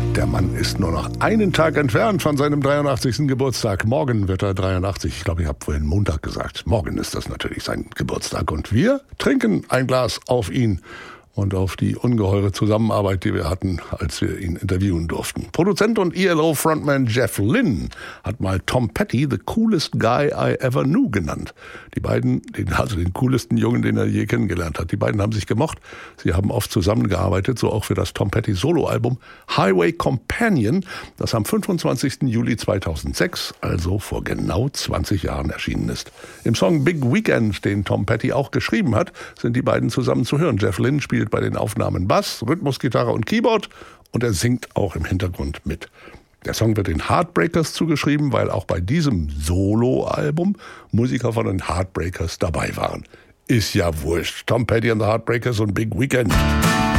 Der Mann ist nur noch einen Tag entfernt von seinem 83. Geburtstag. Morgen wird er 83. Ich glaube, ich habe vorhin Montag gesagt. Morgen ist das natürlich sein Geburtstag. Und wir trinken ein Glas auf ihn und auf die ungeheure Zusammenarbeit, die wir hatten, als wir ihn interviewen durften. Produzent und ELO-Frontman Jeff Lynne hat mal Tom Petty the coolest guy I ever knew genannt. Die beiden, also den coolsten Jungen, den er je kennengelernt hat. Die beiden haben sich gemocht. Sie haben oft zusammengearbeitet, so auch für das Tom Petty Soloalbum Highway Companion, das am 25. Juli 2006, also vor genau 20 Jahren erschienen ist. Im Song Big Weekend, den Tom Petty auch geschrieben hat, sind die beiden zusammen zu hören. Jeff Lynne spielt bei den Aufnahmen Bass, Rhythmusgitarre und Keyboard und er singt auch im Hintergrund mit. Der Song wird den Heartbreakers zugeschrieben, weil auch bei diesem Solo-Album Musiker von den Heartbreakers dabei waren. Ist ja wurscht. Tom Petty and the Heartbreakers und Big Weekend.